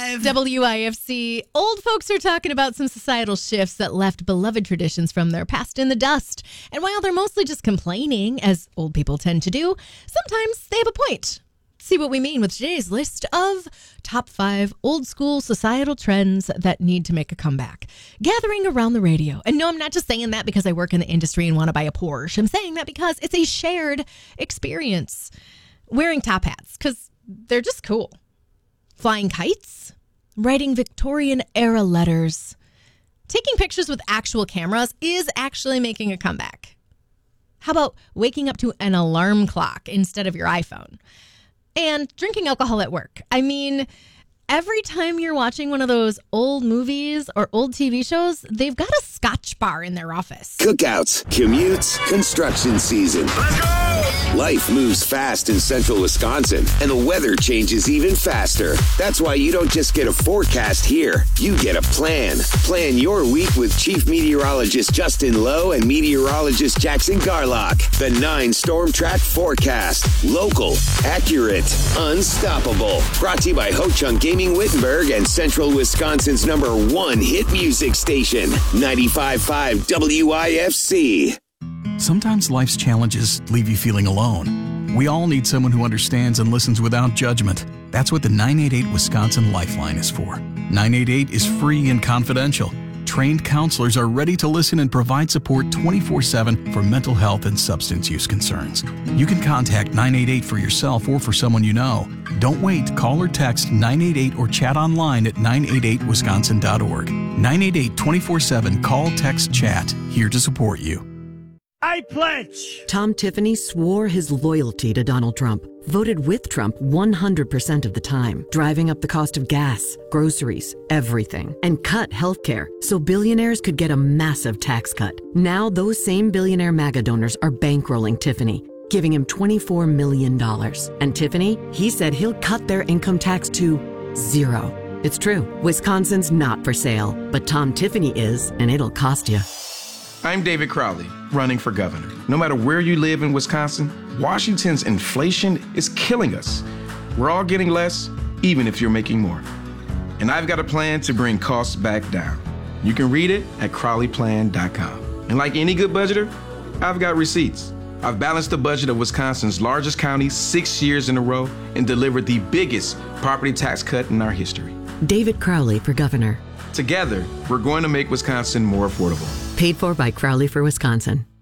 5. WIFC. Old folks are talking about some societal shifts that left beloved traditions from their past in the dust. And while they're mostly just complaining, as old people tend to do, sometimes they have a point. See what we mean with today's list of top 5 old school societal trends that need to make a comeback. Gathering around the radio. And no, I'm not just saying that because I work in the industry and want to buy a Porsche. I'm saying that because it's a shared experience. Wearing top hats, because they're just cool. Flying kites. Writing Victorian era letters. Taking pictures with actual cameras is actually making a comeback. How about waking up to an alarm clock instead of your iPhone? And drinking alcohol at work. I mean, every time you're watching one of those old movies or old TV shows, they've got a Scotch bar in their office. Cookouts, commutes, construction season. Let's go! Life moves fast in central Wisconsin, and the weather changes even faster. That's why you don't just get a forecast here. You get a plan. Plan your week with Chief Meteorologist Justin Lowe and Meteorologist Jackson Garlock. The 9 Storm Track Forecast. Local, accurate, unstoppable. Brought to you by Ho-Chunk Gaming Wittenberg and Central Wisconsin's #1 hit music station, 95.5 WIFC. Sometimes life's challenges leave you feeling alone. We all need someone who understands and listens without judgment. That's what the 988 Wisconsin Lifeline is for. 988 is free and confidential. Trained counselors are ready to listen and provide support 24/7 for mental health and substance use concerns. You can contact 988 for yourself or for someone you know. Don't wait. Call or text 988 or chat online at 988wisconsin.org. 988 24/7. Call, text, chat. Here to support you. I pledge. Tom Tiffany swore his loyalty to Donald Trump, voted with Trump 100% of the time, driving up the cost of gas, groceries, everything, and cut healthcare so billionaires could get a massive tax cut. Now those same billionaire MAGA donors are bankrolling Tiffany, giving him $24 million. And Tiffany, he said he'll cut their income tax to 0. It's true. Wisconsin's not for sale, but Tom Tiffany is, and it'll cost you. I'm David Crowley, running for governor. No matter where you live in Wisconsin, Washington's inflation is killing us. We're all getting less, even if you're making more. And I've got a plan to bring costs back down. You can read it at crowleyplan.com. And like any good budgeter, I've got receipts. I've balanced the budget of Wisconsin's largest county 6 years in a row and delivered the biggest property tax cut in our history. David Crowley for governor. Together, we're going to make Wisconsin more affordable. Paid for by Crowley for Wisconsin.